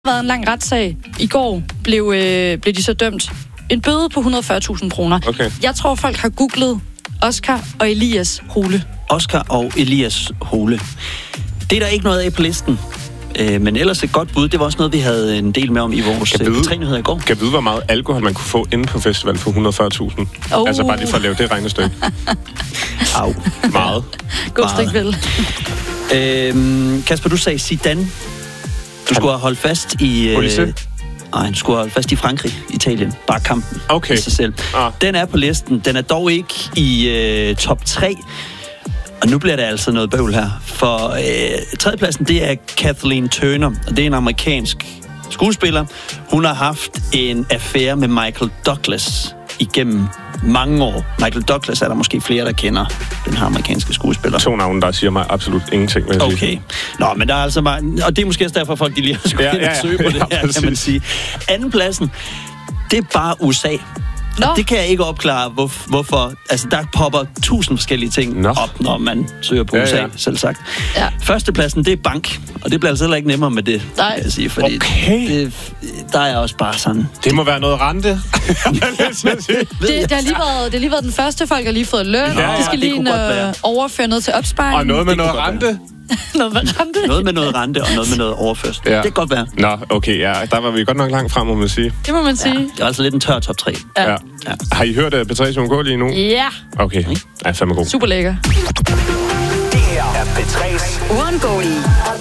Der har været en lang retssag. I går blev de så dømt. En bøde på 140.000 kroner. Okay. Jeg tror, folk har googlet Oscar og Elias Hole. Oscar og Elias Hole. Det er der ikke noget af på listen. Men ellers et godt bud. Det var også noget, vi havde en del med om i vores P3-nyheder i går. Kan vide, hvor meget alkohol man kunne få inde på festival for 140.000? Altså bare lige for at lave det regnestykke. Au. Meget. God stik vel. Kasper, du sagde Zidane. Du skulle have holdt fast i... Nej, du skulle have holdt fast i Frankrig, Italien. Bare kampen i sig selv. Den er på listen. Den er dog ikke i top 3. Og nu bliver det altså noget bøvl her. For tredjepladsen, det er Kathleen Turner. Og det er en amerikansk skuespiller. Hun har haft en affære med Michael Douglas igennem mange år. Michael Douglas er der måske flere, der kender, den her amerikanske skuespiller. 2 navne, der siger mig absolut ingenting, vil jeg sige. Okay. Nå, men der er altså bare... Og det er måske også derfor, folk de lige har skulle søge på det her, kan man sige. Andenpladsen, det er bare USA. Og det kan jeg ikke opklare, hvorfor. Altså, der popper 1000 forskellige ting op, når man søger på USA, selv sagt. Ja. Førstepladsen, det er bank. Og det bliver altså heller ikke nemmere med det, kan jeg sige. Fordi der er også bare sådan... Det må være noget rente. Det har lige været den første. Folk har lige fået løn. Ja, de skal lige overføre noget til opsparing. Og noget med noget rente. Noget med rente. Noget med noget rente og noget med noget overførsel. Ja. Det kan godt være. Nå, okay, ja. Der var vi godt nok langt frem, må man sige. Det må man sige. Det er altså lidt en tør top 3. Ja. Har I hørt Patrice Ungård nu? Ja. Okay, ja, fandme god. Super lækker. Det her er P3's Uundgåelige.